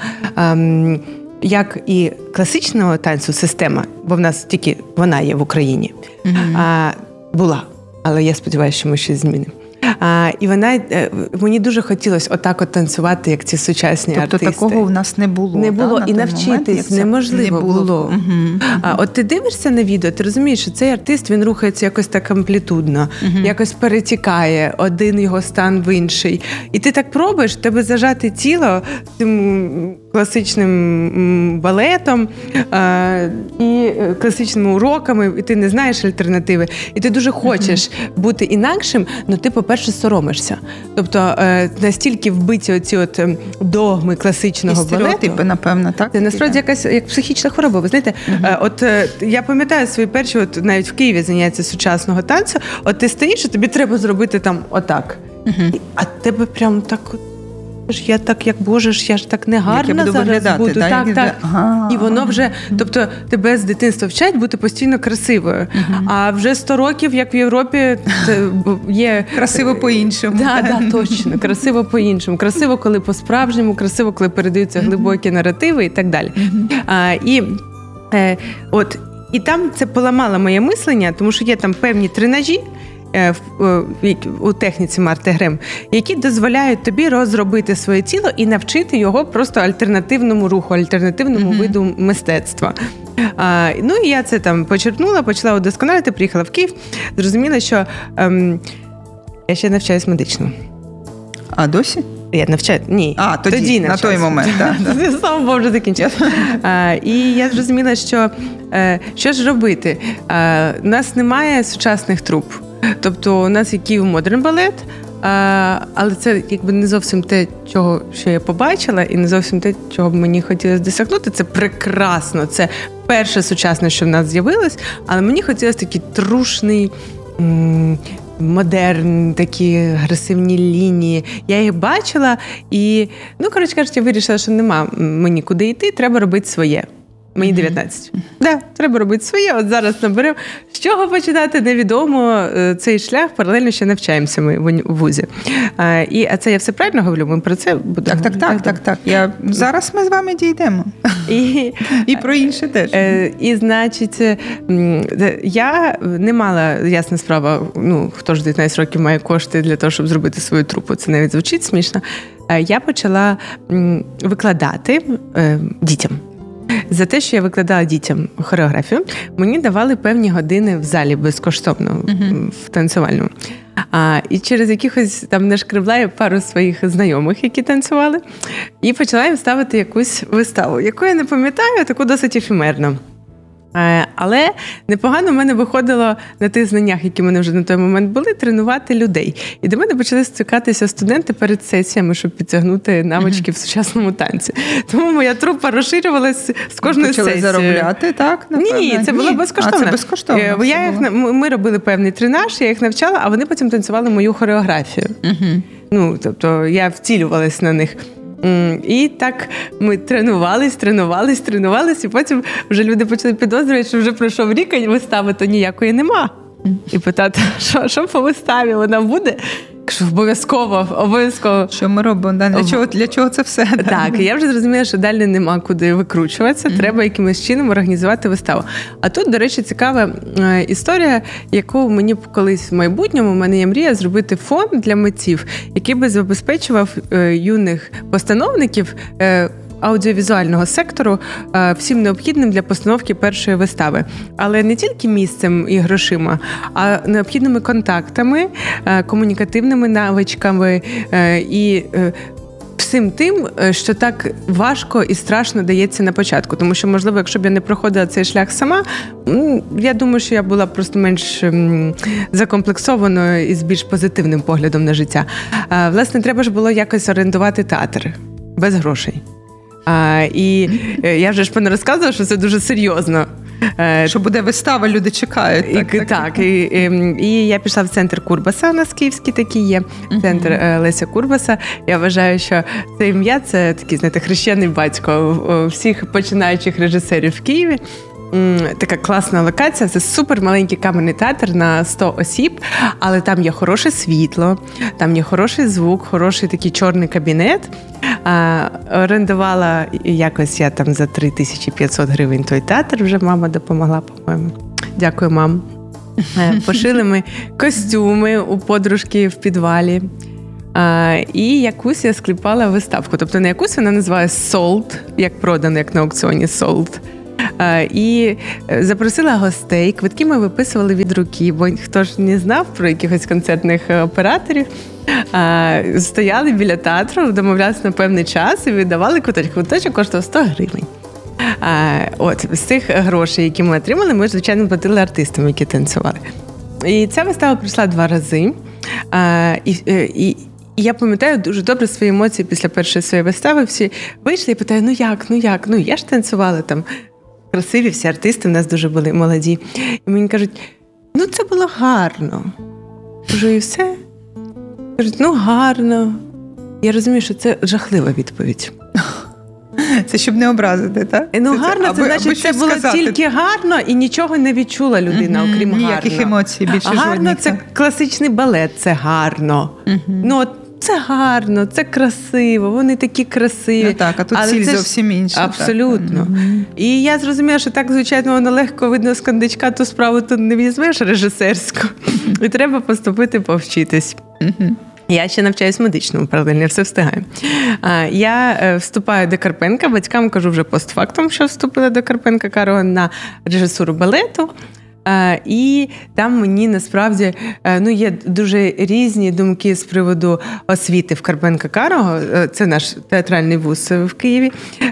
як і класичного танцю система, бо в нас тільки вона є в Україні, mm-hmm. а, була, але я сподіваюся, що ми щось змінимо. А, і вона, мені дуже хотілося отак от танцювати, як ці сучасні тобто, артисти. Тобто такого в нас не було. Не було, да, і навчитись неможливо не було. було. Угу. А, от ти дивишся на відео, ти розумієш, що цей артист, він рухається якось так амплітудно, угу. якось перетікає один його стан в інший. І ти так пробуєш, тебе зажати тіло цим класичним балетом а, і класичними уроками, і ти не знаєш альтернативи. І ти дуже хочеш угу. бути інакшим, але ти, по-перше, соромишся. Тобто настільки вбиті оці от догми класичного і стереотипи, балету. Напевно, так? Це насправді якась як психічна хвороба. Ви знаєте, uh-huh. от я пам'ятаю свої перші, от навіть в Києві заняття сучасного танцю, от ти стоїш, і тобі треба зробити там отак. Uh-huh. А тебе прям так от, я так, як боже ж, я ж так негарна буду зараз виглядати, буду. Да? Так, так. Ага. І воно вже, тобто тебе з дитинства вчать бути постійно красивою. Uh-huh. А вже сто років, як в Європі, є... Красиво по-іншому. Так, да, да, точно. Красиво по-іншому. Красиво, коли по-справжньому, красиво, коли передаються uh-huh. глибокі наративи і так далі. Uh-huh. А, і, е, от, і там це поламало моє мислення, тому що є там певні тренажі, у техніці Марти Грем, які дозволяють тобі розробити своє тіло і навчити його просто альтернативному руху, альтернативному mm-hmm. виду мистецтва. А, ну і я це там почерпнула, почала удосконалити, приїхала в Київ, зрозуміла, що ем, я ще навчаюсь медично. А досі? Я навчаю, ні. А, тоді, тоді на той момент, так. Да. Слава Богу, вже закінчила. І я зрозуміла, що що ж робити? А, у нас немає сучасних труп. Тобто у нас є Київ модерн балет, але це якби не зовсім те, чого що я побачила, і не зовсім те, чого б мені хотілося досягнути. Це прекрасно, це перше сучасне, що в нас з'явилось, але мені хотілося такий трушний, модерн, такі агресивні лінії. Я їх бачила і, ну, коротше кажучи, я вирішила, що нема мені куди йти, треба робити своє. Мені дев'ятнадцять. Mm-hmm. Да, треба робити своє. От зараз наберемо. З чого починати, невідомо. Цей шлях паралельно ще навчаємося ми в вузі. А, і, а це я все правильно говорю? Ми про це будемо. Так, так, так, так, так. Я... Зараз ми з вами дійдемо. І, і про інше теж. І, значить, я не мала, ясна справа, ну, хто ж дев'ятнадцять років має кошти для того, щоб зробити свою трупу. Це навіть звучить смішно. Я почала викладати дітям. За те, що я викладала дітям хореографію, мені давали певні години в залі безкоштовно, uh-huh. в танцювальному. А, і через якихось там нашкребла я пару своїх знайомих, які танцювали, і почала їм ставити якусь виставу, яку я не пам'ятаю, таку досить ефемерну. Але непогано в мене виходило на тих знаннях, які в мене вже на той момент були, тренувати людей. І до мене почали стикатися студенти перед сесіями, щоб підтягнути навички mm-hmm. в сучасному танці. Тому моя трупа розширювалась з кожної почали сесії. Почали заробляти, так? Напевно? Ні, це було безкоштовно. А, це безкоштовно. Я їх, ми робили певний тренаж, я їх навчала, а вони потім танцювали мою хореографію. Mm-hmm. Ну, тобто я втілювалась на них. І так ми тренувались, тренувались, тренувались, і потім вже люди почали підозрювати, що вже пройшов рік, а вистави то ніякої нема. І питати, що, що по виставі вона буде? Кажу, обов'язково, обов'язково. Що ми робимо? Да? Для, чого, для чого це все? Да? Так, і я вже зрозуміла, що далі нема куди викручуватися, mm-hmm. треба якимось чином організувати виставу. А тут, до речі, цікава е, історія, яку мені колись в майбутньому, в мене є мрія зробити фонд для митців, який би забезпечував е, юних постановників е, аудіовізуального сектору всім необхідним для постановки першої вистави. Але не тільки місцем і грошима, а необхідними контактами, комунікативними навичками і всім тим, що так важко і страшно дається на початку. Тому що, можливо, якщо б я не проходила цей шлях сама, я думаю, що я була просто менш закомплексованою і з більш позитивним поглядом на життя. Власне, треба ж було якось орендувати театр без грошей. А, і я вже ж пане розказувала, що це дуже серйозно. Що буде вистава, люди чекають. Так, і, так, так і, і, і я пішла в центр Курбаса, у нас київський такий є, центр uh-huh. Леся Курбаса. Я вважаю, що це ім'я, це такий, знаєте, хрещений батько всіх починаючих режисерів в Києві. Така класна локація, це супер маленький камерний театр на сто осіб, але там є хороше світло, там є хороший звук, хороший такий чорний кабінет. А, орендувала якось я там за три тисячі п'ятсот гривень той театр, вже мама допомогла, по-моєму. Дякую, мам. Пошили ми костюми у подружки в підвалі. А, і якусь я скліпала виставку. Тобто не якусь, вона називається Sold, як продано, як на аукціоні Sold. Uh, і запросила гостей, квитки ми виписували від руки, бо хто ж не знав про якихось концертних операторів. Uh, стояли біля театру, домовлялися на певний час і віддавали квиточок. Квиточок коштував сто гривень. Uh, от, з цих грошей, які ми отримали, ми, звичайно, платили артистам, які танцювали. І ця вистава прийшла два рази. Uh, і, і І я пам'ятаю дуже добре свої емоції після першої своєї вистави. Всі вийшли і питають, ну як, ну як, ну я ж танцювала там. Красиві всі артисти в нас дуже були молоді. І мені кажуть, ну це було гарно. Кажу, і все? Кажуть, ну гарно. Я розумію, що це жахлива відповідь. Це щоб не образити, так? Ну це, гарно, це, це значить, аби це було сказати. Тільки гарно і нічого не відчула людина, mm-hmm. окрім гарно. Ніяких емоцій більше жодних. Гарно – це класичний балет, це гарно. Mm-hmm. Ну от це гарно, це красиво, вони такі красиві. Ну так, а тут але ціль це зовсім інша. Абсолютно. Mm-hmm. І я зрозуміла, що так, звичайно, воно легко видно з кондачка, ту справу тут не візьмеш режисерську. Mm-hmm. І треба поступити, повчитись. Mm-hmm. Я ще навчаюсь в медичному, паралельно, я все встигаю. Я вступаю до Карпенка, батькам кажу вже постфактум, що вступила до Карпенка-Карого на режисуру балету. І там мені насправді ну, є дуже різні думки з приводу освіти в Карпенка-Карого. Це наш театральний вуз в Києві.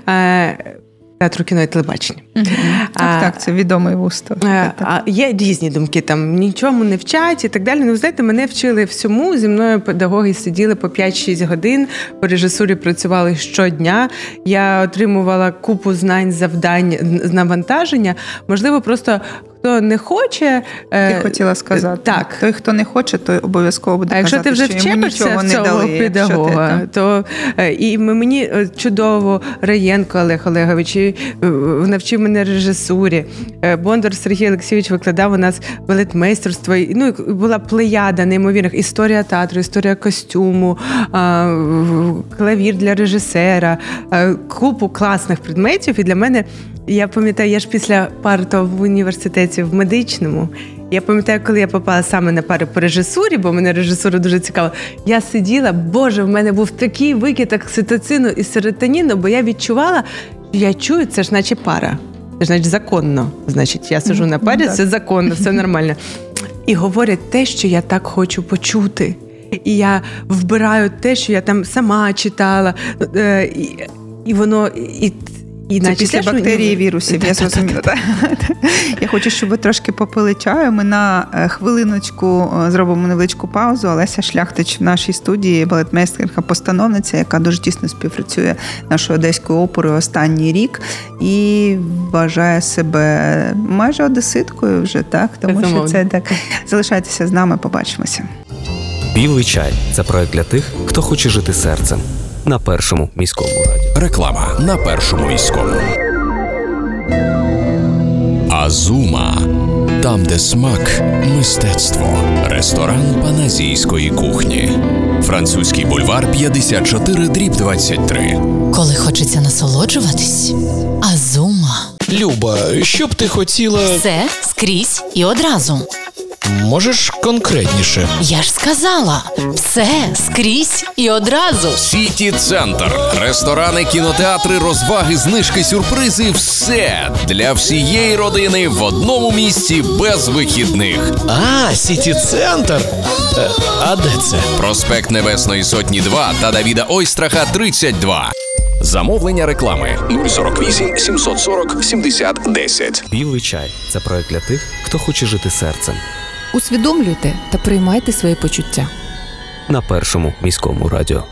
Театру кіно і телебачення. Mm-hmm. Так, так, це відомий вуз. А є різні думки, там нічому не вчать і так далі. Ну, знаєте, мене вчили всьому, зі мною педагоги сиділи по п'ять-шість годин, по режисурі працювали щодня. Я отримувала купу знань, завдань, навантаження. Можливо, просто хто не хоче... Ти хотіла сказати. Так. Той, хто не хоче, той обов'язково буде а якщо казати, ти вже що йому нічого вчепишся в не цього дали. педагога, ти, то і мені чудово Раєнко Олег Олегович і навчив мене режисурі. Бондар Сергій Олексійович викладав у нас балетмейстерство. Ну, і була плеяда неймовірних. Історія театру, історія костюму, клавір для режисера, купу класних предметів. І для мене, я пам'ятаю, я ж після пари в університеті в медичному, я пам'ятаю, коли я попала саме на пари по режисурі, бо мене режисура дуже цікава, я сиділа, боже, в мене був такий викид окситоцину і серотоніну, бо я відчувала, я чую, це ж наче пара. Це ж значить законно. Значить, я сиджу на парі, це законно, все нормально. І говорять те, що я так хочу почути. І я вбираю те, що я там сама читала. І, і воно... І, І це після бактерії, вірусів, да, я да, зрозуміла. да, да. Я хочу, щоб ви трошки попили чаю. Ми на хвилиночку зробимо невеличку паузу. Олеся Шляхтич в нашій студії, балетмейстерка, постановниця, яка дуже тісно співпрацює нашою Одеською оперою останній рік і вважає себе майже одеситкою вже, так? Тому Безумовно. що це так. Залишайтеся з нами, побачимося. Білий чай – це проект для тих, хто хоче жити серцем. На Першому міському радіо. Реклама на Першому міському. Азума. Там, де смак – мистецтво. Ресторан паназійської кухні. Французький бульвар п'ятдесят чотири дріб двадцять три. Коли хочеться насолоджуватись, Азума. Люба, що б ти хотіла... Все, скрізь і одразу. Можеш конкретніше? Я ж сказала, все, скрізь і одразу. Сіті Центр. Ресторани, кінотеатри, розваги, знижки, сюрпризи – все для всієї родини в одному місці без вихідних. А, Сіті Центр? Е, а де це? Проспект Небесної Сотні два та Давіда Ойстраха тридцять два. Замовлення реклами нуль сорок вісім сімсот сорок сімдесят десять. Білий чай – це проект для тих, хто хоче жити серцем. Усвідомлюйте та приймайте свої почуття. На Першому міському радіо.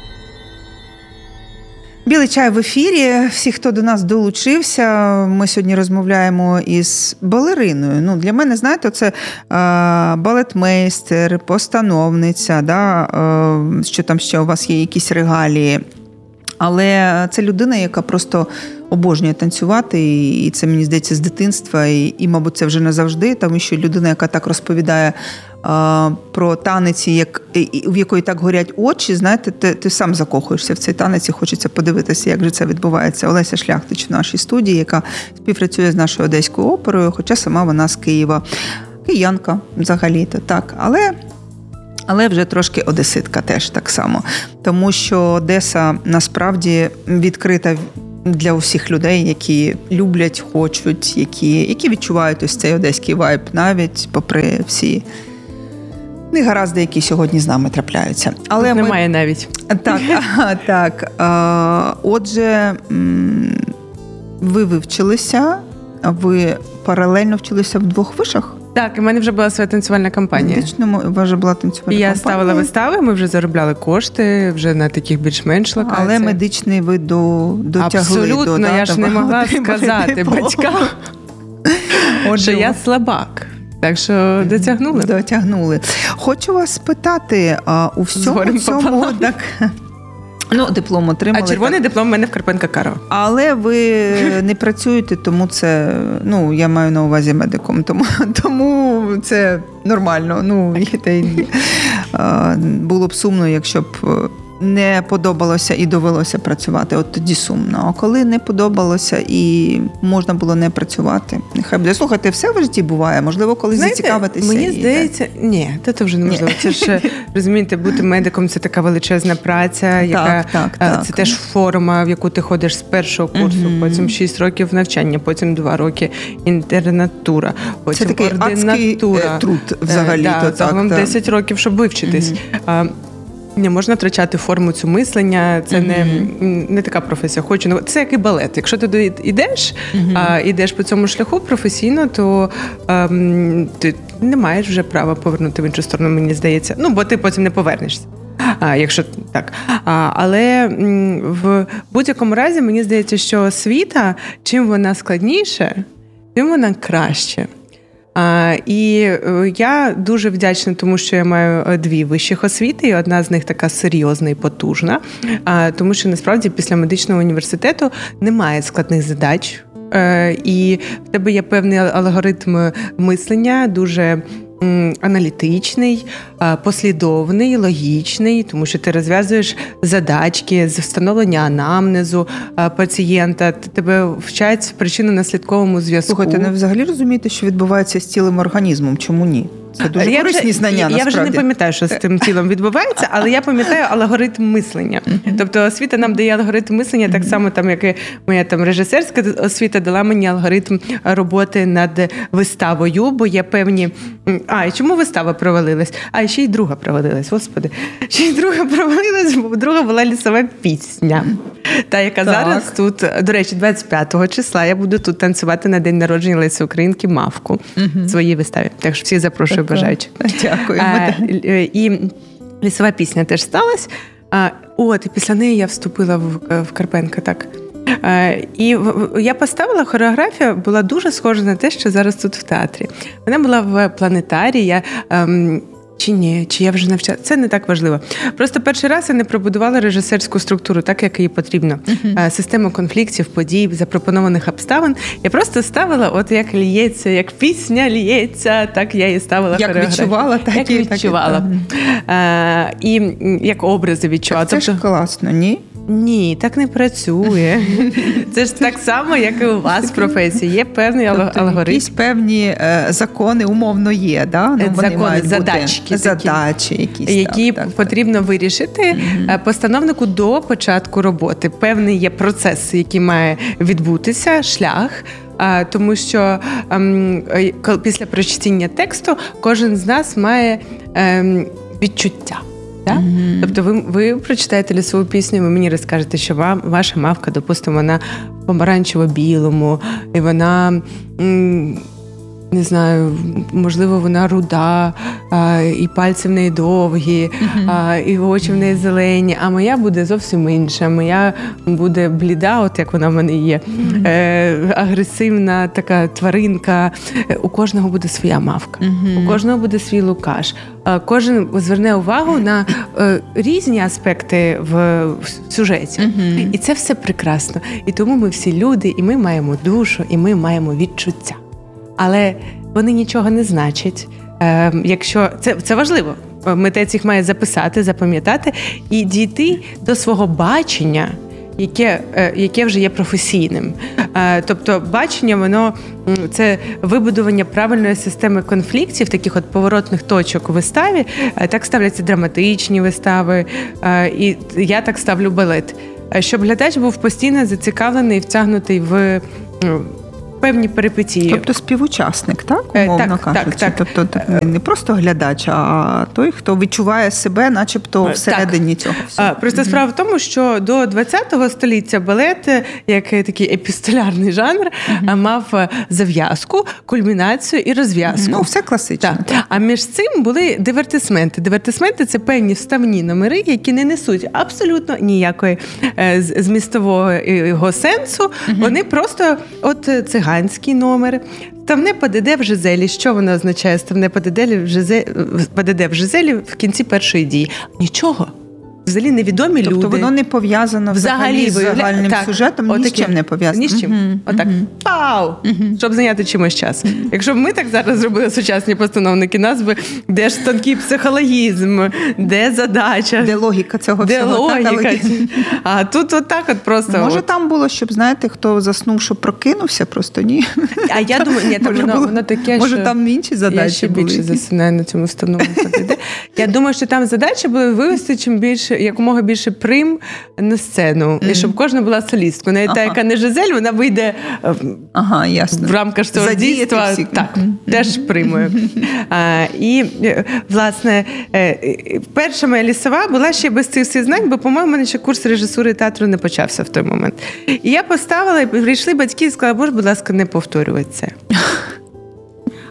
Білий чай в ефірі. Всі, хто до нас долучився, ми сьогодні розмовляємо із балериною. Ну, для мене, знаєте, це е, балетмейстер, постановниця, да, е, що там ще у вас є якісь регалії. Але це людина, яка просто обожнює танцювати, і це, мені здається, з дитинства, і, і мабуть, це вже не завжди, тому що людина, яка так розповідає а, про танець, як, і, в якої так горять очі, знаєте, ти, ти сам закохуєшся в цей танець і хочеться подивитися, як же це відбувається. Олеся Шляхтич в нашій студії, яка співпрацює з нашою Одеською оперою, хоча сама вона з Києва. Киянка взагалі-то, так. Але... Але вже трошки одеситка теж так само. Тому що Одеса насправді відкрита для усіх людей, які люблять, хочуть, які, які відчувають ось цей одеський вайб, навіть попри всі негаразди, які сьогодні з нами трапляються. Але ми... Немає навіть. Так, так. Отже, ви вивчилися, ви паралельно вчилися в двох вишах? Так, і в мене вже була своя танцювальна кампанія. В медичному у вас вже була танцювальна я кампанія. Я ставила вистави, ми вже заробляли кошти, вже на таких більш-менш локаціях. Але медичний ви до, дотягли. Абсолютно, до, я ж не могла сказати диплом. батькам, що я слабак. Так що дотягнули. Дотягнули. Хочу вас спитати, а, у всьому цьому... Пополам. Так, ну, диплом отримали. А червоний так. диплом в мене в Карпенка Каро. Але ви не працюєте, тому це, ну, я маю на увазі медиком, тому, тому це нормально. Ну, було б сумно, якщо б не подобалося і довелося працювати, от тоді сумно. А коли не подобалося і можна було не працювати, нехай буде. Слухайте, все в житті буває, можливо, колись зацікавитися. Мені і, здається, так. ні, це вже неможливо. Ні. Це ж, розумієте, бути медиком – це така величезна праця, яка, так, так, це так. теж форма, в яку ти ходиш з першого курсу, mm-hmm. потім шість років навчання, потім два роки інтернатура, потім це такий ординатура. Труд взагалі. Да, то, загалом так, десять років, щоб вивчитись. Mm-hmm. Не можна втрачати форму цю мислення, це mm-hmm. не, не така професія. Хочу, це як і балет. Якщо ти туди йдеш, mm-hmm. а, йдеш по цьому шляху професійно, то а, ти не маєш вже права повернути в іншу сторону, мені здається. Ну, бо ти потім не повернешся. А, якщо так. А, але в будь-якому разі, мені здається, що освіта, чим вона складніше, тим вона краще. А, і я дуже вдячна, тому що я маю дві вищих освіти, і одна з них така серйозна і потужна, а, тому що насправді після медичного університету немає складних задач, е, і в тебе є певний алгоритм мислення, дуже аналітичний, послідовний, логічний, тому що ти розв'язуєш задачки з встановлення анамнезу пацієнта, тебе вчать причинно-наслідковому зв'язку. Слухайте, не взагалі розумієте, що відбувається з цілим організмом? Чому ні? Це дуже я корисні вже, знання, я, насправді. Я вже не пам'ятаю, що з тим тілом відбувається, але я пам'ятаю алгоритм мислення. Тобто освіта нам дає алгоритм мислення, так само, там, як і моя там режисерська освіта дала мені алгоритм роботи над виставою, бо є певні... А, і чому вистава провалилась? А, і ще й друга провалилась, господи. Ще й друга провалилась, бо друга була лісова пісня. Та, яка так. зараз тут, до речі, двадцять п'ятого числа я буду тут танцювати на день народження Лесі Українки «Мавку» в своїй виставі. Так що всіх запрошую бажаючих. Дякуємо. А, і лісова пісня теж сталася. А, от, і після неї я вступила в, в Карпенка, так. А, і я поставила, хореографія була дуже схожа на те, що зараз тут в театрі. Вона була в планетарії, я... Ем, Чи ні, чи я вже навчала. Це не так важливо. Просто перший раз я не пробудувала режисерську структуру, так, як їй потрібно. Uh-huh. Систему конфліктів, подій, запропонованих обставин. Я просто ставила, от як ліється, як пісня ліється, так я і ставила як хореографію. Відчувала, так як і відчувала. Так, і, і як образи відчувала. Так це тобто... ж класно, ні? Ні, так не працює. Це ж так само, як і у вас в професії. Є певний тобто, алгоритм. Якісь певні е, закони умовно є, да? Ну, вони закони, задачки. Задачі якісь. Які так, потрібно так. вирішити mm-hmm. постановнику до початку роботи. Певний є процес, який має відбутися, шлях. А, тому що ем, після прочитання тексту кожен з нас має ем, відчуття. Да? Mm-hmm. Тобто ви, ви прочитаєте лісову пісню, ви мені розкажете, що вам, ваша мавка, допустимо, вона в помаранчево-білому, і вона, м, не знаю, можливо, вона руда, а, і пальці в неї довгі, mm-hmm. а, і очі в неї зелені, а моя буде зовсім інша, моя буде бліда, от як вона в мене є, mm-hmm. е, агресивна така тваринка. У кожного буде своя мавка, mm-hmm. у кожного буде свій Лукаш. Кожен зверне увагу на е, різні аспекти в, в сюжеті. Mm-hmm. І це все прекрасно. І тому ми всі люди, і ми маємо душу, і ми маємо відчуття. Але вони нічого не значать. Е, якщо це, це важливо. Митець їх має записати, запам'ятати і дійти до свого бачення, яке, яке вже є професійним. Тобто бачення, воно це вибудування правильної системи конфліктів, таких от поворотних точок у виставі. Так ставляться драматичні вистави, і я так ставлю балет. Щоб глядач був постійно зацікавлений і втягнутий в певні перипетії. Тобто співучасник, так? Умовно так, кажучи. Так, так. Тобто не просто глядач, а той, хто відчуває себе начебто всередині так. цього всього. Просто справа в тому, що до ХХ століття балет, як такий епістолярний жанр, uh-huh. мав зав'язку, кульмінацію і розв'язку. Ну, все класично. Так. Так. А між цим були дивертисменти. Дивертисменти – це певні вставні номери, які не несуть абсолютно ніякої змістового сенсу. Uh-huh. Вони просто от циганські номер. Ставне ПДД в Жизелі. Що воно означає? Ставне ПДД в Жизелі, ПДД в Жизелі в кінці першої дії. Нічого. Взагалі невідомі тобто люди. Тобто воно не пов'язано взагалі, взагалі з загальним так, сюжетом, ні з чим не пов'язано. Ні з чим. Uh-huh. Отак. Uh-huh. Пау! Uh-huh. Щоб зайняти чимось час. Uh-huh. Якщо б ми так зараз зробили сучасні постановники, нас би, де ж тонкий психологізм, де задача. Де логіка цього де всього. Де логіка. Так, але... А тут отак от просто. Може от. Там було, щоб, знаєте, хто заснув, щоб прокинувся, просто ні. А я думаю, ні, там воно, воно таке, може, що... там інші задачі я ще були. більше засинаю на цьому встановленому ПДД. Я думаю, що там задача була вивести чим більше, якомога більше прим на сцену. Mm-hmm. І щоб кожна була солісткою. Навіть ага. та, яка не Жизель, вона вийде ага, ясно. в рамках того дійства. Так, mm-hmm. теж примою. Mm-hmm. А, і, власне, перша моя лісова була ще без цих всіх знань, бо, по-моєму, мене ще курс режисури театру не почався в той момент. І я поставила, і прийшли батьки і сказали, боже, будь ласка, не повторювати це.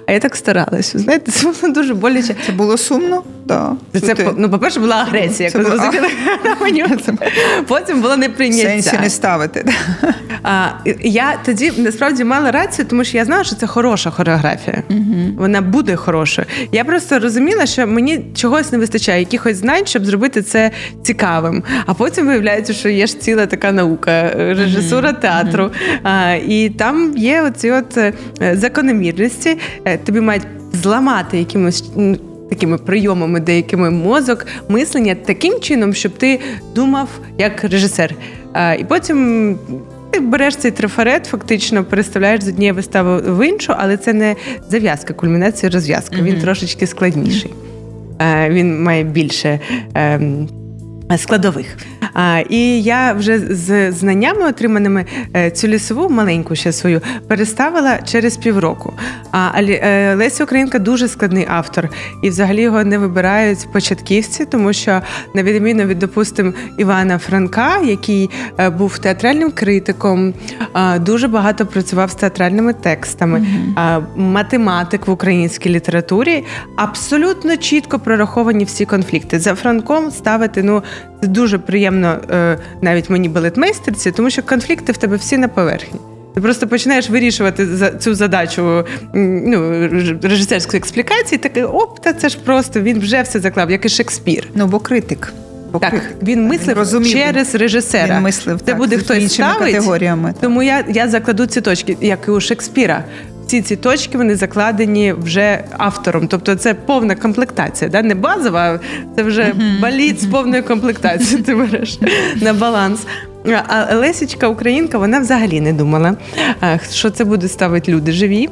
А я так старалась. Знаєте, це було дуже боляче. Це було сумно? Да. Це, Ти... ну, по-перше, була агресія, це коли була... закинули на меню. Потім було неприйняття. Сенсі не ставити. А, я тоді, насправді, мала рацію, тому що я знала, що це хороша хореографія. Угу. Вона буде хорошою. Я просто розуміла, що мені чогось не вистачає, якихось знань, щоб зробити це цікавим. А потім виявляється, що є ж ціла така наука, режисура театру. Mm-hmm. А, і там є оці от закономірності. Тобі мають зламати якимось такими прийомами, деякими мозок, мислення таким чином, щоб ти думав як режисер. А, і потім ти береш цей трафарет, фактично переставляєш з однієї вистави в іншу, але це не зав'язка, кульмінація, розв'язка. Mm-hmm. Він трошечки складніший. А, він має більше ем, складових. А, і я вже з знаннями отриманими цю лісову, маленьку ще свою, переставила через півроку. А, а Леся Українка дуже складний автор. І взагалі його не вибирають початківці, тому що, на відміну від, допустим, Івана Франка, який був театральним критиком, дуже багато працював з театральними текстами, mm-hmm. математик в українській літературі, абсолютно чітко прораховані всі конфлікти. За Франком ставити, ну, це дуже приємно навіть мені балетмейстерці, тому що конфлікти в тебе всі на поверхні. Ти просто починаєш вирішувати цю задачу, ну, режисерської експлікації, такий, оп, та це ж просто, він вже все заклав, як і Шекспір. Ну, бо критик. Бо так, критик. він мислив Розумів, через режисера. Він мислив, це так, буде хтось ставить, категоріями, тому я, я закладу ці точки, як і у Шекспіра. Всі ці точки, вони закладені вже автором. Тобто це повна комплектація, да? Не базова, це вже uh-huh. баліт з повною комплектацією ти береш на баланс. А Лесічка Українка, вона взагалі не думала, що це будуть ставити люди живі.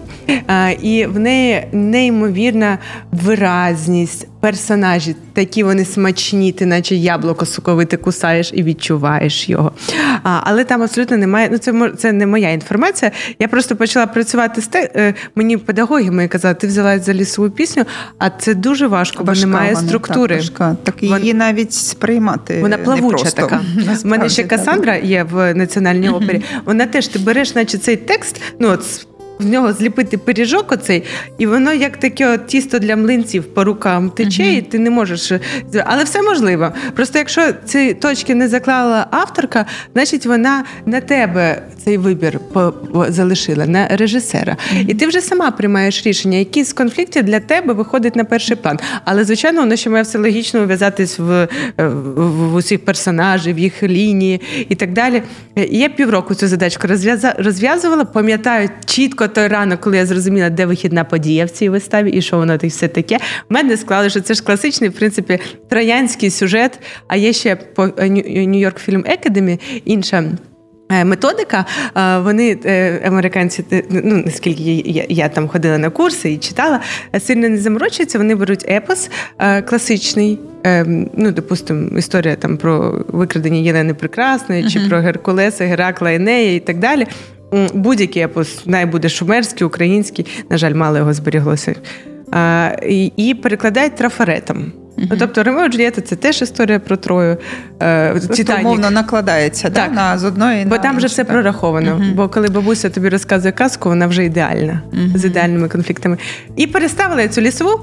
І в неї неймовірна виразність, персонажі, такі вони смачні, ти наче яблуко соковите кусаєш і відчуваєш його. Але там абсолютно немає, ну це, це не моя інформація. Я просто почала працювати з те, мені педагоги мої казали, ти взяла за лісову пісню, а це дуже важко, важка, бо немає вона, структури. Так, важка. Так її Вон... навіть сприймати вона плавуча непросто. Така. У мене ще Касандра є в Національній опері. Mm-hmm. Вона теж, ти береш, наче цей текст, ну от в нього зліпити пиріжок оцей, і воно як таке от тісто для млинців по рукам тече, uh-huh. і ти не можеш... Але все можливо. Просто якщо ці точки не заклала авторка, значить вона на тебе цей вибір залишила, на режисера. Uh-huh. І ти вже сама приймаєш рішення, які з конфліктів для тебе виходять на перший план. Але, звичайно, воно ще має все логічно ув'язатись в, в, в усіх персонажів, їх лінії і так далі. І я півроку цю задачку розв'язувала, пам'ятаю чітко той ранок, коли я зрозуміла, де вихідна подія в цій виставі і що воно і все таке. В мене склали, що це ж класичний, в принципі, троянський сюжет, а є ще по New York Film Academy інша методика. Вони, американці, ну, наскільки я, я там ходила на курси і читала, сильно не заморочуються, вони беруть епос класичний, ну, допустимо, історія там про викрадення Єлени Прекрасної, uh-huh. чи про Геркулеса, Геракла, Енея і так далі. Будь-який епос, най буде шумерський, український, на жаль, мало його зберіглося, а, і, і перекладають трафаретом. Uh-huh. Ну, тобто Ромео і Джульєта – це теж історія про Трою. Просто умовно накладається, так, да? на, з одної бо на там вже все так. прораховано. Uh-huh. Бо коли бабуся тобі розказує казку, вона вже ідеальна, uh-huh. з ідеальними конфліктами. І переставила я цю лісову,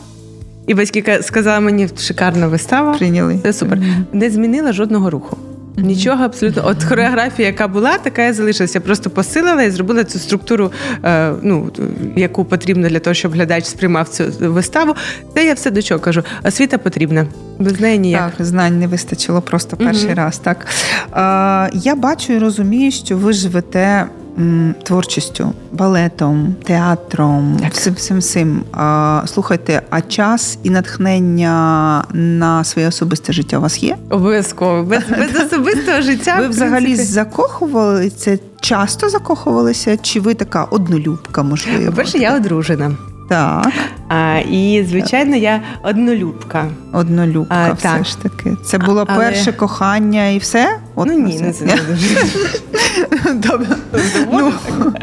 і батьки сказали мені, шикарна вистава. Прийняли. Це супер. Uh-huh. Не змінила жодного руху. Mm-hmm. Нічого абсолютно. От хореографія, яка була, така і залишилася. Я просто посилила і зробила цю структуру, е, ну, яку потрібно для того, щоб глядач сприймав цю виставу. Це я все до чого кажу. Освіта потрібна. Без неї ніяк. Так, знань не вистачило просто перший mm-hmm. раз. Так. Е, я бачу і розумію, що ви живете м, творчістю, балетом, театром, всім всім цим. Е, слухайте, а час і натхнення на своє особисте життя у вас є? Обов'язково. Без, без особистого життя. Ви взагалі закохувалися, часто закохувалися? Чи ви така однолюбка, можливо? По-перше, я одружена. Так. А, і, звичайно, я однолюбка. Однолюбка, а, все так. ж таки. Це було а, перше але... кохання і все? От Ну на ні, все. не це не дуже. Добре. Ну,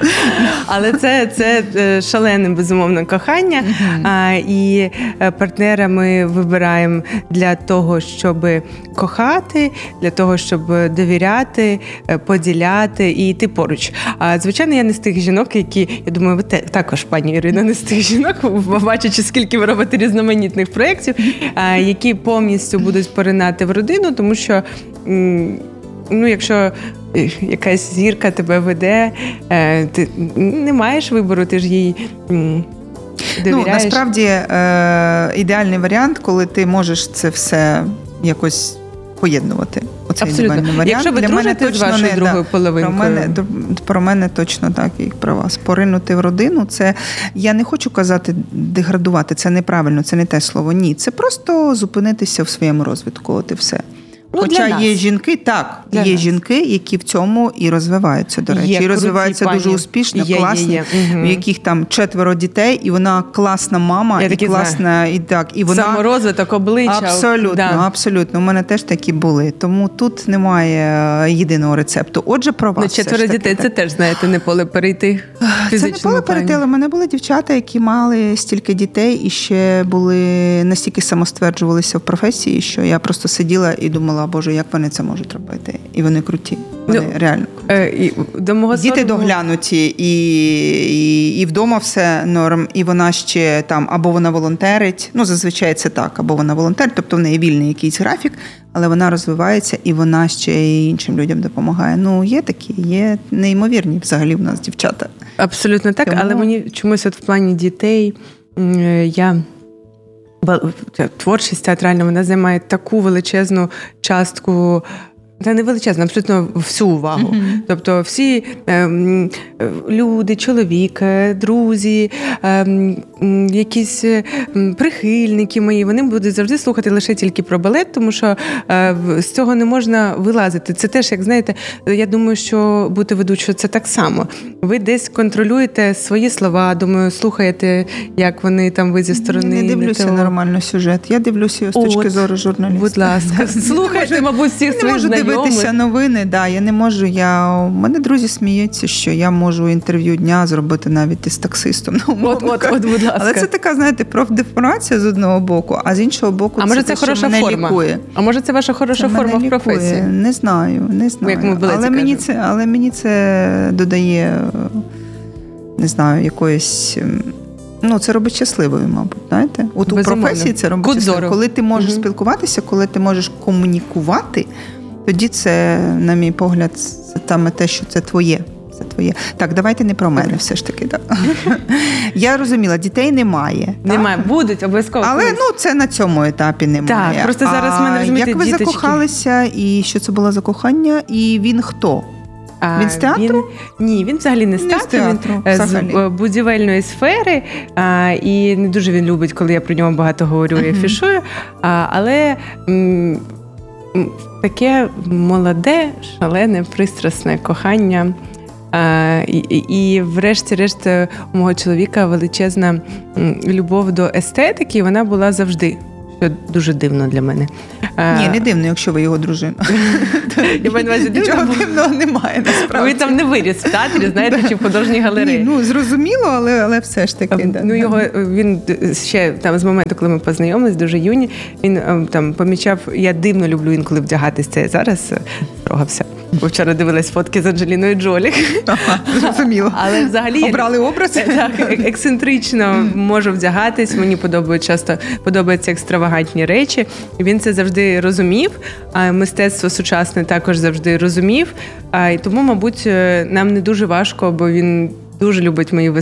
Але це, це е, шалене, безумовно, кохання. А, і е, партнера ми вибираємо для того, щоб кохати, для того, щоб довіряти, е, поділяти і йти поруч. А, звичайно, я не з тих жінок, які, я думаю, ви те, також, пані Ірино, не з тих жінок, бачачи, скільки ви робите різноманітних проєктів, а, які повністю будуть поринати в родину, тому що м, ну, якщо якась зірка тебе веде, ти не маєш вибору, ти ж їй довіряєш. Ну, насправді, е- ідеальний варіант, коли ти можеш це все якось поєднувати. Оце Абсолютно. ідеальний варіант. Якщо ви Для мене дружите з точно вашою не, другою да. половинкою. Про мене, про мене точно так, як про вас. Поринути в родину, це, я не хочу казати деградувати, це неправильно, це не те слово. Ні, це просто зупинитися в своєму розвитку, от і все. Ну, Хоча для є нас. жінки, так, Для є нас. жінки, які в цьому і розвиваються, до речі. Є і круті розвиваються пані. дуже успішно, Є, є, класні, є. Угу. в яких там четверо дітей, і вона класна мама, Я і такі класна, і так, і вона... Саморозвиток, обличчя. Абсолютно, Да. абсолютно. У мене теж такі були. Тому тут немає єдиного рецепту. Отже, про вас Ну, все четверо ж таки, дітей, так. це теж, знаєте, не поле перейти в Це не фізичному поле плані. перейти, але в мене були дівчата, які мали стільки дітей і ще були настільки самостверджувалися в професії, що я просто сиділа і думала, боже, як вони це можуть робити? І вони круті. Вони Ну, реально круті. Е, і до мого Діти сорому- доглянуті, і, і, і вдома все норм, і вона ще там, або вона волонтерить, ну, зазвичай це так, або вона волонтер, тобто в неї вільний якийсь графік, але вона розвивається, і вона ще й іншим людям допомагає. Ну, є такі, є неймовірні взагалі в нас дівчата. Абсолютно так, Тому- але мені чомусь от в плані дітей м, е, я. ба- Творчість театральна, вона займає таку величезну частку. Та не величезна, абсолютно всю увагу. Mm-hmm. Тобто всі ем, люди, чоловік, друзі, ем, якісь ем, прихильники мої, вони будуть завжди слухати лише тільки про балет, тому що е, з цього не можна вилазити. Це теж, як знаєте, я думаю, що бути ведучою – це так само. Ви десь контролюєте свої слова, думаю, слухаєте, як вони там ви зі сторони. Я не дивлюся того. нормально сюжет. Я дивлюся його з точки От, зору журналіста. Будь ласка, слухайте, мабуть, всіх Я не своїх можу знайомих. дивитися новини, да, я не можу. Я... У мене друзі сміються, що я можу інтерв'ю дня зробити навіть із таксистом. Ну, От, от, от, будь ласка. Але це така, знаєте, профдеформація з одного боку, а з іншого боку, А може це, це те, що хороша мене форма? лікує. А може це ваша хороша Це форма мене в професії? лікує. Не знаю, не знаю. Як ми в балеті але, мені кажемо. це, але мені це додає, не знаю, якоїсь... Ну, це робить щасливою, мабуть, знаєте? От у Безумовно. професії це робить Кут щасливою. зору. Коли ти можеш Мгм. спілкуватися, коли ти можеш комунікувати, тоді це, на мій погляд, це саме те, що це твоє. Це твоє. Так, давайте не про мене все ж таки. Так. Я розуміла, дітей немає. так? Немає, будуть обов'язково. Але колись. ну, це на цьому етапі немає. Так, просто зараз в мене, А розумієте, як ви діточки. закохалися, і що це було за кохання, і він хто? А, Він з театру? Він, ні, він взагалі не з Не з театру, театру, він е, з взагалі. е, будівельної сфери, а, і не дуже він любить, коли я про нього багато говорю і Мгм. афішую. А, але м, м, таке молоде, шалене, пристрасне кохання. А, і, і, і врешті-решт у мого чоловіка величезна м, любов до естетики, і вона була завжди. Що дуже дивно для мене. А, Ні, не дивно, якщо ви його дружина. Я маю на увазі, дивно, Нічого бо- дивного немає, насправді. Ви там не виріс в театрі, знаєте, чи в художній галереї. Ні, ну, зрозуміло, але, але все ж таки. да, Ну, да. його він ще там з моменту, коли ми познайомились, дуже юні, він е, там помічав, я дивно люблю інколи вдягатися. Це зараз е, трогався. Бо вчора дивилась фотки з Анджеліною Джолі. Ага, зрозуміло. Але взагалі я- Обрали образ? так, е- ексцентрично можу вдягатись. Мені подобають часто подобаються екстравагантні речі. Він це завжди розумів. А мистецтво сучасне також завжди розумів. А і тому, мабуть, е, нам не дуже важко, бо він дуже любить мої